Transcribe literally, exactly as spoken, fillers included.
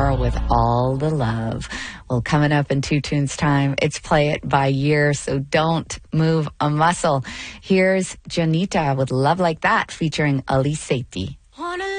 more with all the love. Well, coming up in Two Tunes time, it's Play It by Year, so don't move a muscle. Here's Janita with Love Like That featuring Ali Sethi.